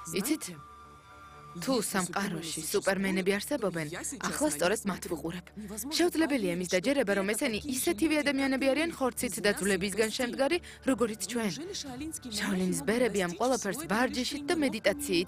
იცით? თუ სამყაროში სუპერმენები არსებობენ, ახლა სწორედ მათ ვუყურებ. შეუძლებელია იმის დაჯერება, რომ ესენი ისეთივე ადამიანები არიან ხორცით და ძვლებისგან შემდგარი, როგორიც ჩვენ. შაოლინის ბერები ამ ყველაფერს ვარჯიშით და მედიტაციით